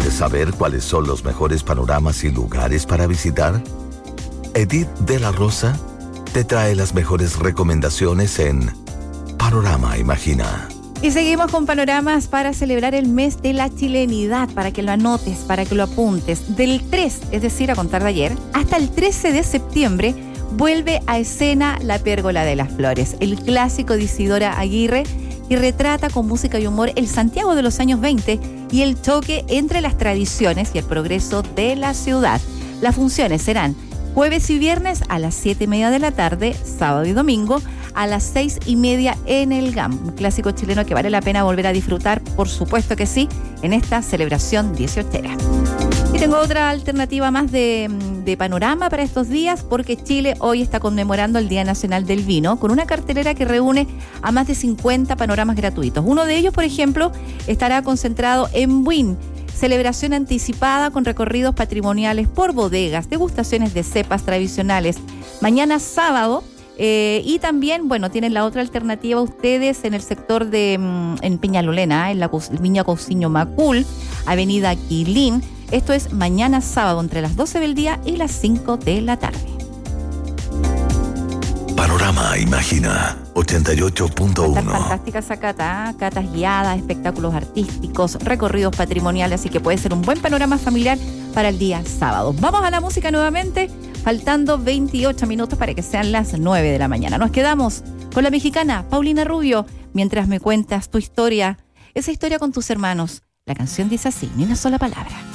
¿Quieres saber cuáles son los mejores panoramas y lugares para visitar? Edith de la Rosa te trae las mejores recomendaciones en Panorama Imagina. Y seguimos con panoramas para celebrar el mes de la chilenidad, para que lo anotes, para que lo apuntes. Del 3, es decir, a contar de ayer, hasta el 13 de septiembre, vuelve a escena La Pérgola de las Flores, el clásico de Isidora Aguirre, que retrata con música y humor el Santiago de los años 20 y el choque entre las tradiciones y el progreso de la ciudad. Las funciones serán jueves y viernes a las 7:30 de la tarde, sábado y domingo a las 6:30 en el GAM. Un clásico chileno que vale la pena volver a disfrutar, por supuesto que sí, en esta celebración 18ª. Y tengo otra alternativa más de panorama para estos días, porque Chile hoy está conmemorando el Día Nacional del Vino con una cartelera que reúne a más de 50 panoramas gratuitos. Uno de ellos, por ejemplo, estará concentrado en Buin, celebración anticipada con recorridos patrimoniales por bodegas, degustaciones de cepas tradicionales. Mañana sábado, y también, bueno, tienen la otra alternativa ustedes en el sector de en Peñalolena, en la Viña Cousiño Macul, Avenida Quilín. Esto es mañana sábado entre las 12 del día y las 5 de la tarde. Panorama Imagina 88.1. Está fantástica esa cata, catas guiadas, espectáculos artísticos, recorridos patrimoniales, así que puede ser un buen panorama familiar para el día sábado. Vamos a la música nuevamente, faltando 28 minutos para que sean las 9 de la mañana. Nos quedamos con la mexicana Paulina Rubio, mientras me cuentas tu historia, esa historia con tus hermanos. La canción dice así, ni una sola palabra.